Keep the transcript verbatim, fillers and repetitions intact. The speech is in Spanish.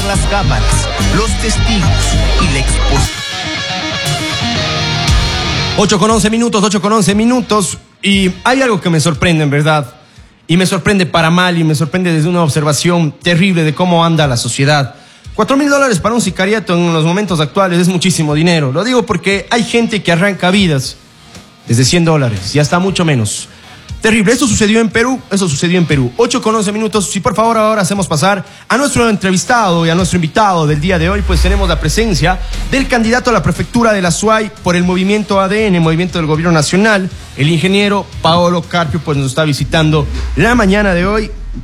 las cámaras, los testigos y la exposición. ocho con once minutos, ocho con once minutos. Y hay algo que me sorprende, en verdad. Y me sorprende para mal y me sorprende desde una observación terrible de cómo anda la sociedad. Cuatro mil dólares para un sicariato en los momentos actuales es muchísimo dinero. Lo digo porque hay gente que arranca vidas desde cien dólares y hasta mucho menos. Terrible. Esto sucedió en Perú. Eso sucedió en Perú. ocho con once minutos. Si por favor ahora hacemos pasar a nuestro entrevistado y a nuestro invitado del día de hoy, pues tenemos la presencia del candidato a la prefectura de la S U A Y por el movimiento A D N, Movimiento del Gobierno Nacional, el ingeniero Paolo Carpio, pues nos está visitando la mañana de hoy.